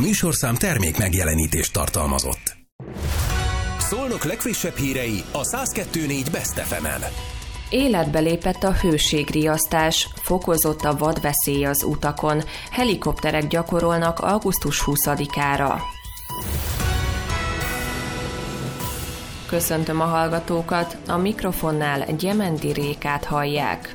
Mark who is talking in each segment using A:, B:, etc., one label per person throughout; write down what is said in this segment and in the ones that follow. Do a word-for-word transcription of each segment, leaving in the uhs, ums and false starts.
A: műsorszám termék megjelenítést tartalmazott. Szolnok legfrissebb hírei a száz kettő pont négy Best ef emen.
B: Életbe lépett a hőségriasztás, fokozott a vadveszély az utakon, helikopterek gyakorolnak augusztus huszadikára. Köszöntöm a hallgatókat, a mikrofonnál Gyemendi Rékát hallják.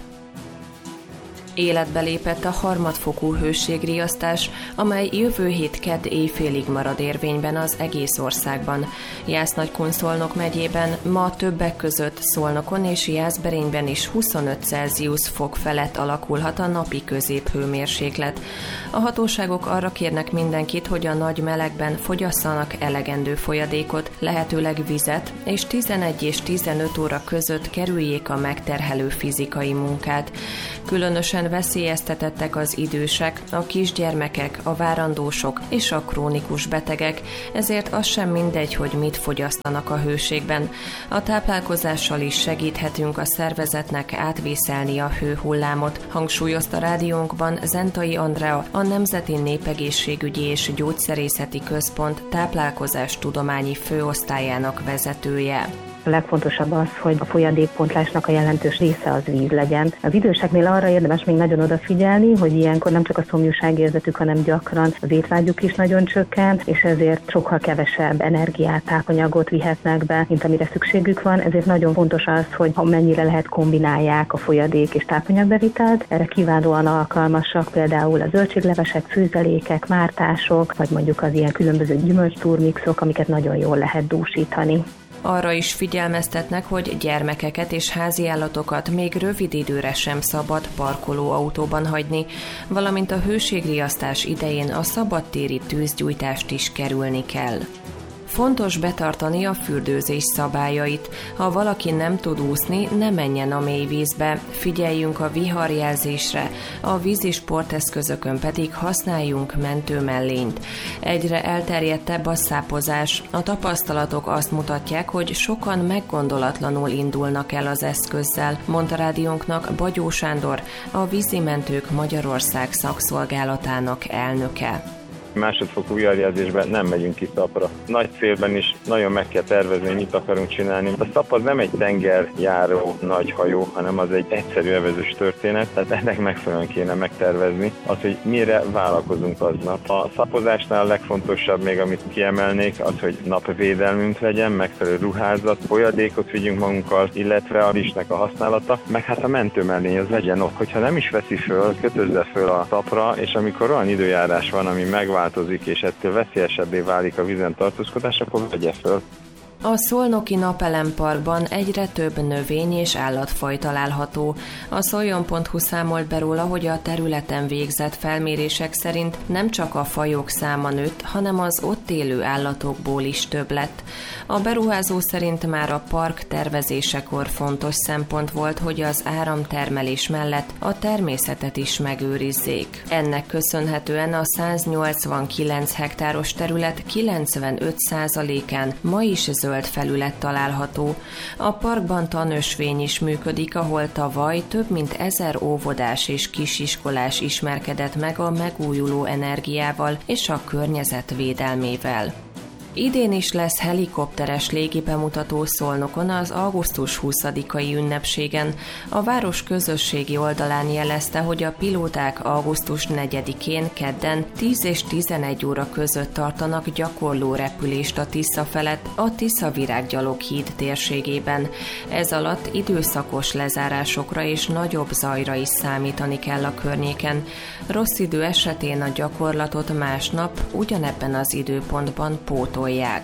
B: Életbe lépett a harmadfokú hőségriasztás, amely jövő hét kedd éjfélig marad érvényben az egész országban. Jász-Nagykun-Szolnok megyében ma többek között Szolnokon és Jászberényben is huszonöt Celsius fok felett alakulhat a napi középhőmérséklet. A hatóságok arra kérnek mindenkit, hogy a nagy melegben fogyasszanak elegendő folyadékot, lehetőleg vizet, és tizenegy és tizenöt óra között kerüljék a megterhelő fizikai munkát. Különösen veszélyeztetettek az idősek, a kisgyermekek, a várandósok és a krónikus betegek, ezért az sem mindegy, hogy mit fogyasztanak a hőségben. A táplálkozással is segíthetünk a szervezetnek átvészelni a hőhullámot, hangsúlyozta rádiónkban Zentai Andrea, a Nemzeti Népegészségügyi és Gyógyszerészeti Központ táplálkozástudományi főosztályának vezetője.
C: A legfontosabb az, hogy a folyadékpontlásnak a jelentős része az víz legyen. Az időseknél arra érdemes még nagyon odafigyelni, hogy ilyenkor nem csak a szomjúságérzetük, hanem gyakran az étvágyuk is nagyon csökken, és ezért sokkal kevesebb energiát, tápanyagot vihetnek be, mint amire szükségük van. Ezért nagyon fontos az, hogy ha mennyire lehet kombinálják a folyadék és tápanyagbevitelt. Erre kiválóan alkalmasak például a zöldséglevesek, főzelékek, mártások, vagy mondjuk az ilyen különböző gyümölcs-turmixok, amiket nagyon jól lehet dúsítani.
B: Arra is figyelmeztetnek, hogy gyermekeket és háziállatokat még rövid időre sem szabad parkolóautóban hagyni, valamint a hőségriasztás idején a szabadtéri tűzgyújtást is kerülni kell. Fontos betartani a fürdőzés szabályait. Ha valaki nem tud úszni, ne menjen a mély vízbe, figyeljünk a viharjelzésre, a vízi sporteszközökön pedig használjunk mentőmellényt. Egyre elterjedtebb a szápozás. A tapasztalatok azt mutatják, hogy sokan meggondolatlanul indulnak el az eszközzel, mondta rádiónknak Bagyó Sándor, a Vízimentők Magyarország szakszolgálatának elnöke.
D: Másodfokú viharjelzésben nem megyünk ki szapra. Nagy célben is nagyon meg kell tervezni, mit akarunk csinálni. A szap az nem egy tengerjáró nagy hajó, hanem az egy egyszerű evezős történet, tehát ennek megfelelően kéne megtervezni az, hogy mire vállalkozunk aznap. A szapozásnál a legfontosabb még, amit kiemelnék, az, hogy napvédelmünk legyen, megfelelő ruházat, folyadékot vigyünk magunkkal, illetve a rizsnek a használata, meg hát a mentőmellény az legyen ott. Hogyha nem is veszi föl, kötözze föl a szapra, és amikor olyan időjárás van, ami megváltozik, és ettől veszélyesebbé válik a vízen tartózkodás, akkor vegye föl.
B: A Szolnoki Napelemparkban egyre több növény- és állatfaj található. A szoljon pont hu számolt be róla, hogy a területen végzett felmérések szerint nem csak a fajok száma nőtt, hanem az ott élő állatokból is több lett. A beruházó szerint már a park tervezésekor fontos szempont volt, hogy az áramtermelés mellett a természetet is megőrizzék. Ennek köszönhetően a száznyolcvankilenc hektáros terület kilencvenöt százalékán ma is zöld felület található. A parkban tanösvény is működik, ahol tavaly több mint ezer óvodás és kisiskolás ismerkedett meg a megújuló energiával és a környezet védelmével. Idén is lesz helikopteres légibemutató Szolnokon az augusztus huszadikai ünnepségen. A város közösségi oldalán jelezte, hogy a pilóták augusztus negyedikén kedden tíz és tizenegy óra között tartanak gyakorló repülést a Tisza felett, a Tisza-Virággyaloghíd térségében. Ez alatt időszakos lezárásokra és nagyobb zajra is számítani kell a környéken. Rossz idő esetén a gyakorlatot másnap ugyanebben az időpontban pótolják.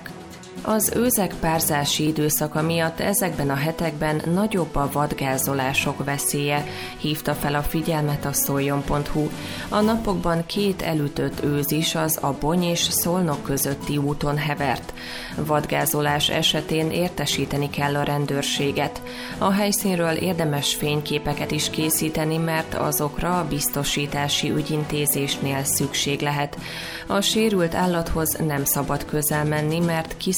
B: Az őzek párzási időszaka miatt ezekben a hetekben nagyobb a vadgázolások veszélye, hívta fel a figyelmet a szoljon pont hu. A napokban két elütött őz is az Abony és Szolnok közötti úton hevert. Vadgázolás esetén értesíteni kell a rendőrséget. A helyszínről érdemes fényképeket is készíteni, mert azokra a biztosítási ügyintézésnél szükség lehet. A sérült állathoz nem szabad közel menni, mert kiszabadulhat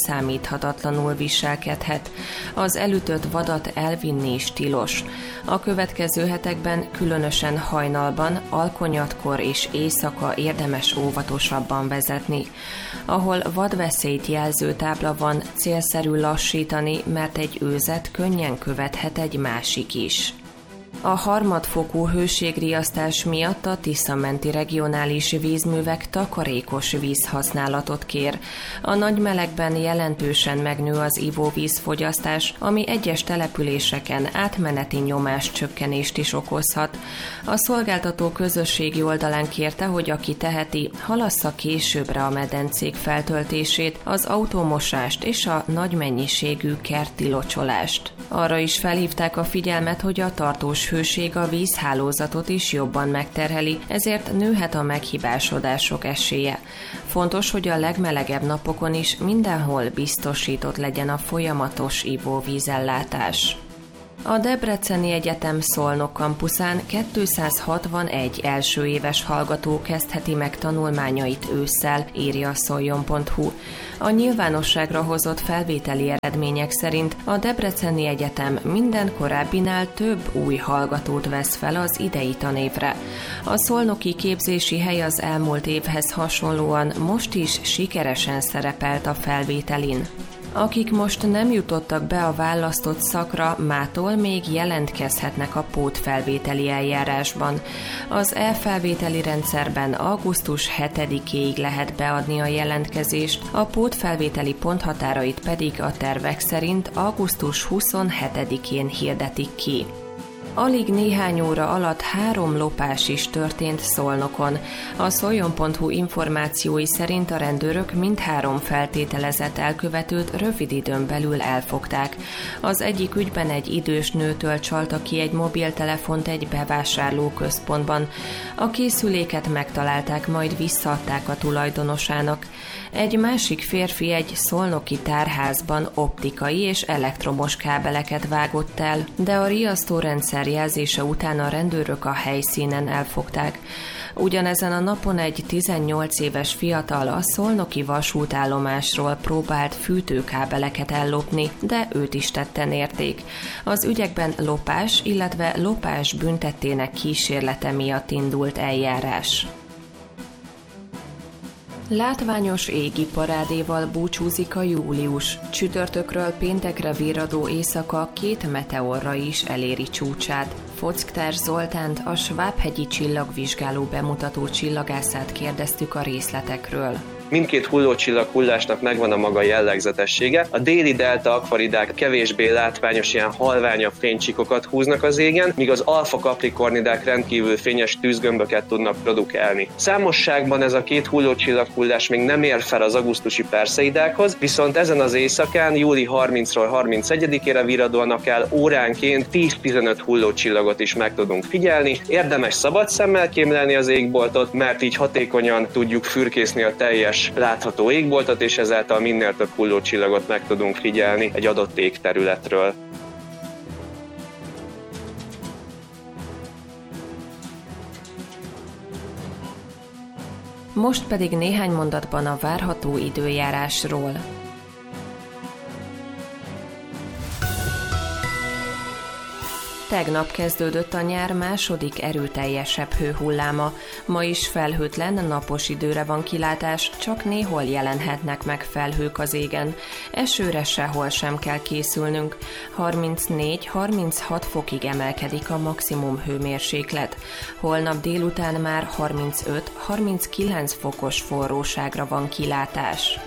B: kiszámíthatatlanul viselkedhet. Az elütött vadat elvinni is tilos. A következő hetekben, különösen hajnalban, alkonyatkor és éjszaka érdemes óvatosabban vezetni. Ahol vadveszélyt jelző tábla van, célszerű lassítani, mert egy őzet könnyen követhet egy másik is. A harmadfokú hőségriasztás miatt a Tisza-menti regionális vízművek takarékos vízhasználatot kér. A nagy melegben jelentősen megnő az ivóvízfogyasztás, ami egyes településeken átmeneti nyomáscsökkenést is okozhat. A szolgáltató közösségi oldalán kérte, hogy aki teheti, halassza későbbre a medencék feltöltését, az autómosást és a nagy mennyiségű kerti locsolást. Arra is felhívták a figyelmet, hogy a tartós hőség a vízhálózatot is jobban megterheli, ezért nőhet a meghibásodások esélye. Fontos, hogy a legmelegebb napokon is mindenhol biztosított legyen a folyamatos ivóvízellátás. A Debreceni Egyetem Szolnok kampuszán kétszázhatvanegy első éves hallgató kezdheti meg tanulmányait ősszel, írja a szoljon pont hu. A nyilvánosságra hozott felvételi eredmények szerint a Debreceni Egyetem minden korábbinál több új hallgatót vesz fel az idei tanévre. A szolnoki képzési hely az elmúlt évhez hasonlóan most is sikeresen szerepelt a felvételin. Akik most nem jutottak be a választott szakra, mától még jelentkezhetnek a pótfelvételi eljárásban. Az e-felvételi rendszerben augusztus hetedikéig lehet beadni a jelentkezést, a pótfelvételi ponthatárait pedig a tervek szerint augusztus huszonhetedikén hirdetik ki. Alig néhány óra alatt három lopás is történt Szolnokon. A szoljon pont hu információi szerint a rendőrök mindhárom feltételezett elkövetőt rövid időn belül elfogták. Az egyik ügyben egy idős nőtől csalta ki egy mobiltelefont egy bevásárlóközpontban. A készüléket megtalálták, majd visszaadták a tulajdonosának. Egy másik férfi egy szolnoki tárházban optikai és elektromos kábeleket vágott el, de a riasztórendszer jelzése után a rendőrök a helyszínen elfogták. Ugyanezen a napon egy tizennyolc éves fiatal a szolnoki vasútállomásról próbált fűtőkábeleket ellopni, de őt is tetten érték. Az ügyekben lopás, illetve lopás büntettének kísérlete miatt indult eljárás. Látványos égi parádéval búcsúzik a július. Csütörtökről péntekre virradó éjszaka két meteorra is eléri csúcsát. Focktárs Zoltánt, a Svábhegyi csillagvizsgáló bemutató csillagászát kérdeztük a részletekről.
E: Mindkét hullócsillag hullásnak megvan a maga jellegzetessége. A déli delta akvaridák kevésbé látványos, ilyen halványabb fénycsíkokat húznak az égen, míg az alfa kaprikornidák rendkívül fényes tűzgömböket tudnak produkálni. Számosságban ez a két hullócsillag hullás még nem ér fel az augusztusi perszeidákhoz, viszont ezen az éjszakán, júli harmincadikáról harmincegyedikére virradóan akár óránként tíz-tizenöt hullócsillagot is meg tudunk figyelni. Érdemes szabad szemmel kémlelni az égboltot, mert így hatékonyan tudjuk fürkészni a teljes látható égboltot, és ezáltal minél több hullócsillagot meg tudunk figyelni egy adott égterületről.
B: Most pedig néhány mondatban a várható időjárásról. Tegnap kezdődött a nyár második erőteljesebb hőhulláma. Ma is felhőtlen, napos időre van kilátás, csak néhol jelenhetnek meg felhők az égen. Esőre sehol sem kell készülnünk. harmincnégy-harminchat fokig emelkedik a maximum hőmérséklet. Holnap délután már harmincöt-harminckilenc fokos forróságra van kilátás.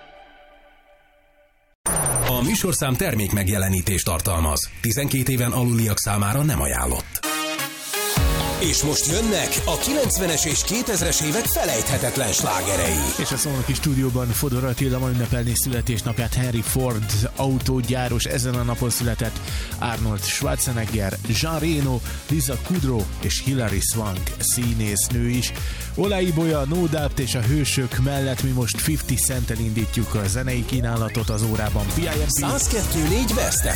A: A műsorszám termék megjelenítést tartalmaz. tizenkét éven aluliak számára nem ajánlott. És most jönnek a kilencvenes és kétezres évek felejthetetlen slágerei.
F: És a szolnoki stúdióban Fodor Attila ma ünnepelné születésnapját. Henry Ford autógyáros ezen a napon született, Arnold Schwarzenegger, Jean Reno, Lisa Kudrow és Hilary Swank színésznő is. Ola Ibolya, No Doubt és a hősök mellett mi most ötven Centtel indítjuk a zenei kínálatot az órában.
A: száz kettő négy Best ef